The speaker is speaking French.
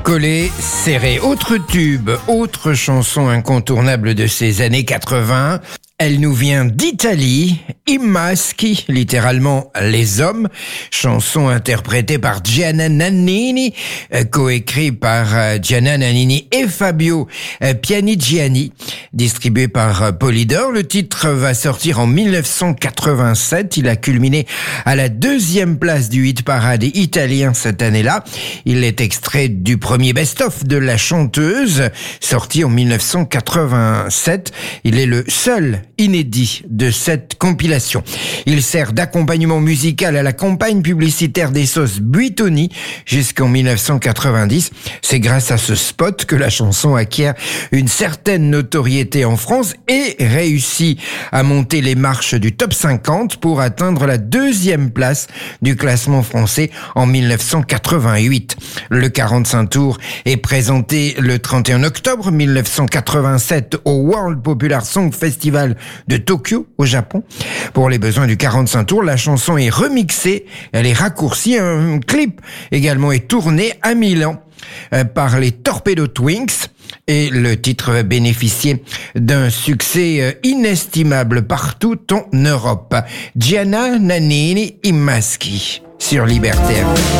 Collé, serré. Autre tube, autre chanson incontournable de ces années 80. Elle nous vient d'Italie, I maschi, littéralement les hommes, chanson interprétée par Gianna Nannini, coécrit par Gianna Nannini et Fabio Pianigiani, distribué par Polydor. Le titre va sortir en 1987. Il a culminé à la 2e place du hit parade italien cette année-là. Il est extrait du premier best-of de la chanteuse, sorti en 1987. Il est le seul inédit de cette compilation. Il sert d'accompagnement musical à la campagne publicitaire des sauces Buitoni jusqu'en 1990. C'est grâce à ce spot que la chanson acquiert une certaine notoriété en France et réussit à monter les marches du top 50 pour atteindre la 2e place du classement français en 1988. Le 45 tours est présenté le 31 octobre 1987 au World Popular Song Festival de Tokyo, au Japon. Pour les besoins du 45 tours, la chanson est remixée, elle est raccourcie. Un clip également est tourné à Milan par les Torpedo Twinks et le titre va bénéficier d'un succès inestimable partout en Europe. Gianna Nannini, I maschi sur Liberté.